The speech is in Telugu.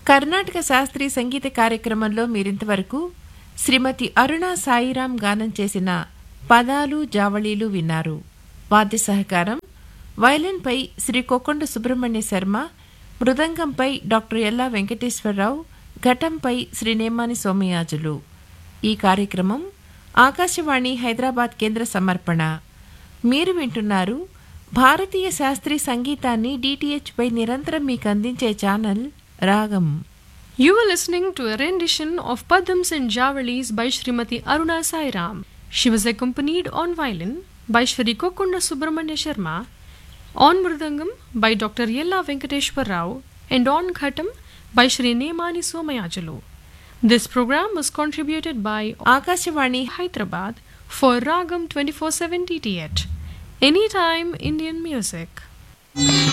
కర్ణాటక శాస్త్రీయ సంగీత కార్యక్రమంలో మీరింతవరకు శ్రీమతి అరుణ సాయిరాం గానం చేసిన పదాలు జావళీలు విన్నారు. వాద్య సహకారం వయలిన్పై శ్రీ కొక్కొండ సుబ్రహ్మణ్య శర్మ, మృదంగంపై డాక్టర్ ఎల్లా వెంకటేశ్వరరావు, ఘటంపై శ్రీ నేమాని సోమయాజులు. ఈ కార్యక్రమం ఆకాశవాణి హైదరాబాద్ కేంద్ర సమర్పణ. మీరు వింటున్నారు భారతీయ శాస్త్రీయ సంగీతాన్ని DTH పై నిరంతరం మీకు అందించే ఛానల్ రాగం. You were listening to a rendition of Padams and Javalis by Srimati Aruna Sairam. She was accompanied on violin by Shri Kokkonda Subramanya Sharma, on mridangam by Dr. Yella Venkateshwar Rao, and on ghatam by Shri Nemani Somayajalu. This program was contributed by Akashvani Hyderabad for Ragam 24/7 DTH. Anytime Indian music.